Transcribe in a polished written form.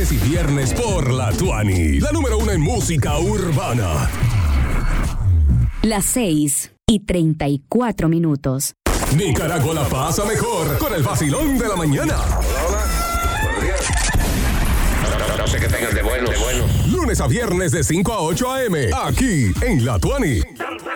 lunes y viernes por la Tuani, la número 1 en música urbana. Las 6:34. Nicaragua la pasa mejor con el vacilón de la mañana. Hola. Buenos días. No sé qué tengan de bueno. Lunes a viernes de 5 a 8 a.m. aquí en la Tuani.